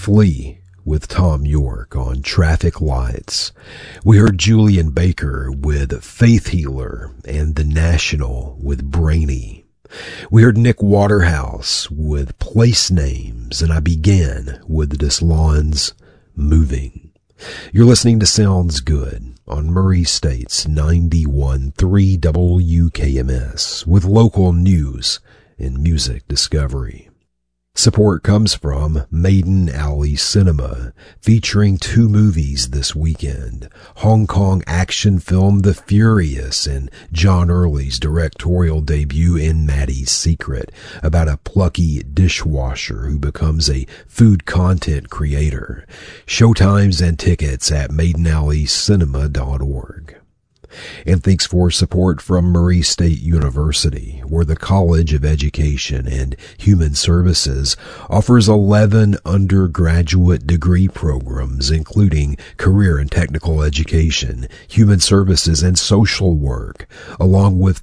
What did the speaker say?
Flea with Tom York on Traffic Lights. We heard Julian Baker with Faith Healer and The National with Brainy. We heard Nick Waterhouse with Place Names, and I began with the Deslawns Moving. You're listening to Sounds Good on Murray State's 91.3 WKMS with local news and music discovery. Support comes from Maiden Alley Cinema, featuring 2 movies this weekend. Hong Kong action film The Furious and John Early's directorial debut in Maddie's Secret, about a plucky dishwasher who becomes a food content creator. Showtimes and tickets at maidenalleycinema.org. And thanks for support from Murray State University, where the College of Education and Human Services offers 11 undergraduate degree programs, including career and technical education, human services, and social work, along with